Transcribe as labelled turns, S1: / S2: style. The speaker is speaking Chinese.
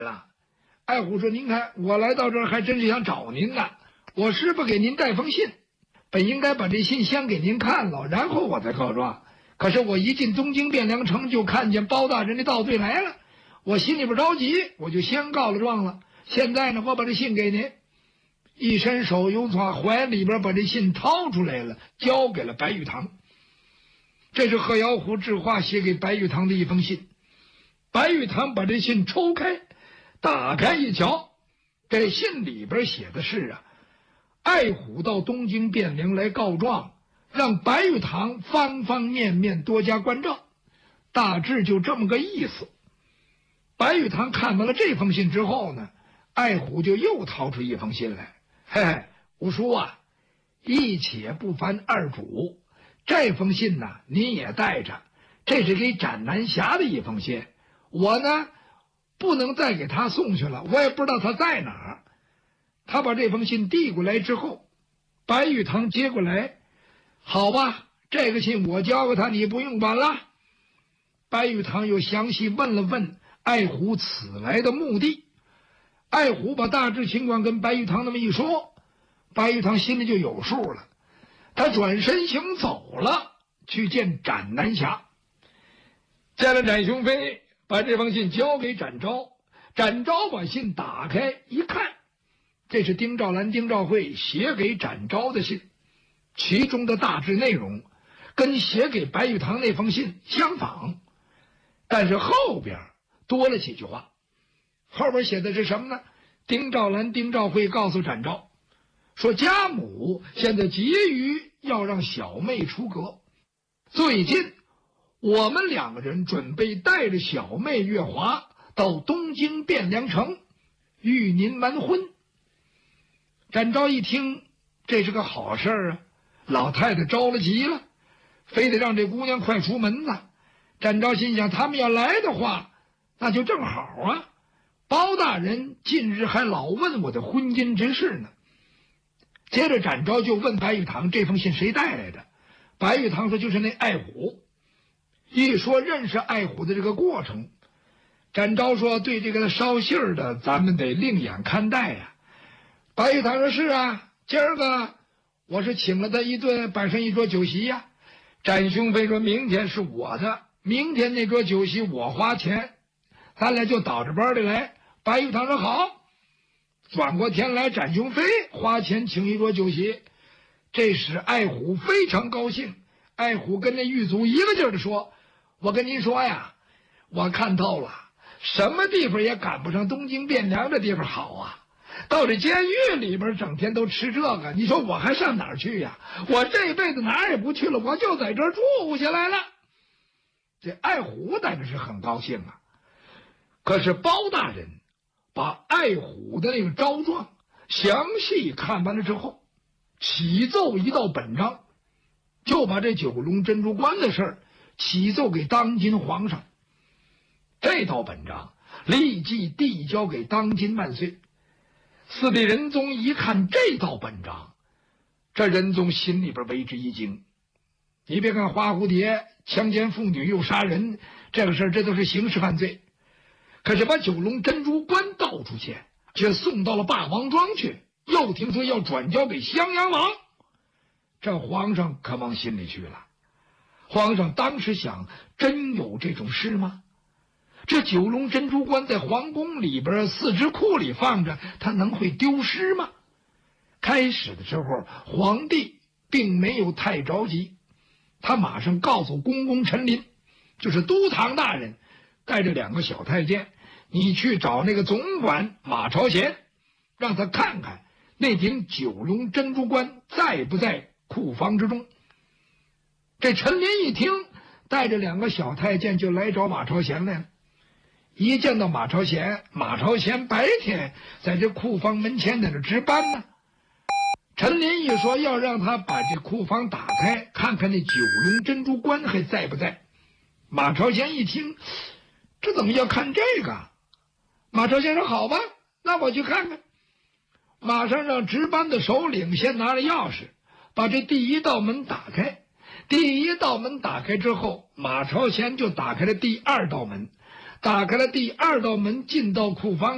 S1: 了。爱虎说：“您看，我来到这儿还真是想找您呢。我师傅给您带封信，本应该把这信先给您看了，然后我再告状。可是我一进东京汴梁城，就看见包大人的盗罪来了，我心里边着急，我就先告了状了。现在呢，我把这信给您。”一伸手，又从怀里边把这信掏出来了，交给了白玉堂。这是贺瑶虎智化写给白玉堂的一封信。白玉堂把这信抽开，打开一瞧，这信里边写的是爱虎到东京汴梁来告状，让白玉堂方方面面多加关照，大致就这么个意思。白玉堂看完了这封信之后呢，爱虎就又掏出一封信来。嘿嘿，五叔啊，一且不烦二主，这封信呢您也带着，这是给斩南侠的一封信，我呢不能再给他送去了，我也不知道他在哪儿。他把这封信递过来之后，白玉堂接过来，好吧，这个信我交给他，你不用管了。白玉堂又详细问了问爱虎此来的目的。爱虎把大致情况跟白玉堂那么一说，白玉堂心里就有数了。他转身行走了，去见斩南侠。见了斩雄飞，把这封信交给展昭。展昭把信打开一看，这是丁兆兰、丁兆慧写给展昭的信，其中的大致内容跟写给白玉堂那封信相仿，但是后边多了几句话。后边写的是什么呢？丁兆兰、丁兆慧告诉展昭说，家母现在急于要让小妹出阁，最近我们两个人准备带着小妹月华到东京汴梁城与您完婚。展昭一听，这是个好事啊，老太太着了急了，非得让这姑娘快出门呢。展昭心想，他们要来的话，那就正好啊，包大人近日还老问我的婚姻之事呢。接着展昭就问白玉堂，这封信谁带来的？白玉堂说，就是那爱虎。一说认识爱虎的这个过程，展昭说，对这个捎信儿的咱们得另眼看待呀。白玉堂说，是啊，今儿个我是请了他一顿，摆上一桌酒席呀。展雄飞说，明天是我的，明天那桌酒席我花钱，咱俩就倒着班的来。白玉堂说好。转过天来，展雄飞花钱请一桌酒席，这使爱虎非常高兴。爱虎跟那狱卒一个劲儿的说，我跟您说呀，我看透了，什么地方也赶不上东京汴梁这地方好啊，到这监狱里边整天都吃这个，你说我还上哪儿去呀？我这辈子哪儿也不去了，我就在这儿住下来了。这爱虎当然是很高兴啊。可是包大人把爱虎的那个招状详细看完了之后，启奏一道本章，就把这九龙珍珠关的事儿启奏给当今皇上。这道本章立即递交给当今万岁。四弟仁宗一看这道本章，这仁宗心里边为之一惊。你别看花蝴蝶强奸妇女又杀人，这个事儿这都是刑事犯罪，可是把九龙珍珠关盗出去，却送到了霸王庄去，又听说要转交给襄阳王，这皇上可往心里去了。皇上当时想，真有这种事吗？这九龙珍珠关在皇宫里边四支库里放着，它能会丢失吗？开始的时候皇帝并没有太着急，他马上告诉公公陈琳，就是都堂大人，带着2个小太监，你去找那个总管马朝贤，让他看看那顶九龙珍珠关在不在库房之中。这陈琳一听，带着2个小太监就来找马朝贤来了。一见到马朝贤，马朝贤白天在这库房门前在这值班呢。陈琳一说要让他把这库房打开，看看那九龙珍珠关还在不在。马朝贤一听，这怎么要看这个？马朝贤说好吧，那我去看看。马上让值班的首领先拿了钥匙，把这第1道门打开。第1道门打开之后，马朝贤就打开了第2道门。打开了第2道门，进到库房